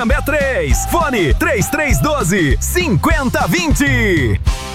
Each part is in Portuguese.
Cambé 3, fone 3312-5020.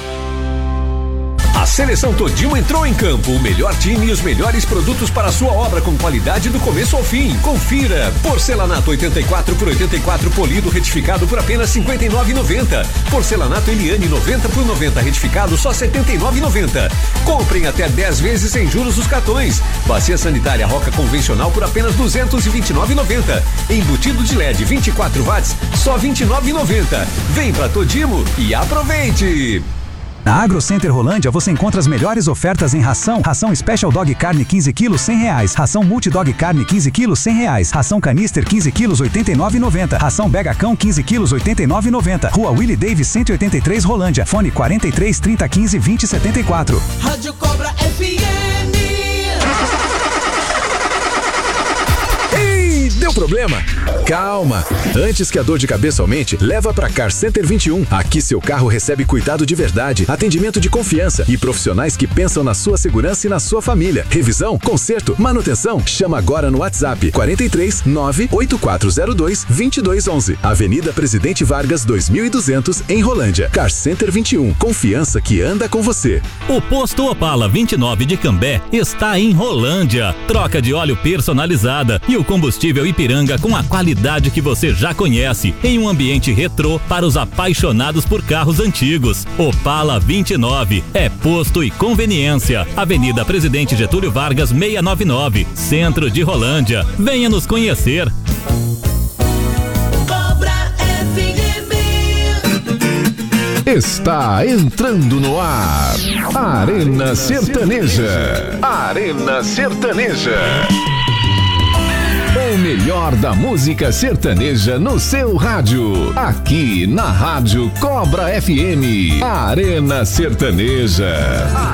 A Seleção Todimo entrou em campo, o melhor time e os melhores produtos para a sua obra com qualidade do começo ao fim. Confira. Porcelanato 84 por 84 polido retificado por apenas R$ 59,90. Porcelanato Eliane 90 por 90 retificado só R$ 79,90. Comprem até 10 vezes sem juros os cartões. Bacia sanitária Roca convencional por apenas R$ 229,90. Embutido de LED 24 watts só R$ 29,90. Vem pra Todimo e aproveite. Na AgroCenter Rolândia você encontra as melhores ofertas em ração Special Dog Carne 15 kg R$100, ração Multidog Carne 15 kg R$100, ração Canister 15 kg R$89,90, ração Begacão 15 kg R$89,90. Rua Willie Davis 183 Rolândia, fone 43 30 15 20 74. Rádio Cobra FM. Ei, deu problema? Calma! Antes que a dor de cabeça aumente, leva pra Car Center 21. Aqui seu carro recebe cuidado de verdade, atendimento de confiança e profissionais que pensam na sua segurança e na sua família. Revisão, conserto, manutenção. Chama agora no WhatsApp 43 98402 2211. Avenida Presidente Vargas 2200 em Rolândia. Car Center 21. Confiança que anda com você. O posto Opala 29 de Cambé está em Rolândia. Troca de óleo personalizada e o combustível Ipiranga com a qualidade que você já conhece, em um ambiente retrô para os apaixonados por carros antigos. Opala 29 é posto e conveniência. Avenida Presidente Getúlio Vargas 699, Centro de Rolândia. Venha nos conhecer. Está entrando no ar Arena Sertaneja. Arena Sertaneja. O melhor da música sertaneja no seu rádio. Aqui na Rádio Cobra FM. Arena Sertaneja.